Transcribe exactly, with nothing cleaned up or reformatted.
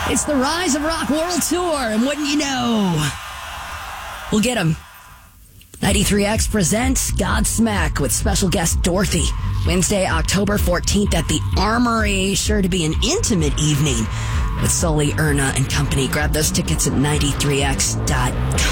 It's the Rise of Rock World Tour, and wouldn't you know, we'll get them. ninety-three X presents Godsmack with special guest Dorothy. Wednesday, October fourteenth at the Armory. Sure to be an intimate evening with Sully, Erna, and company. Grab those tickets at ninety-three x dot com.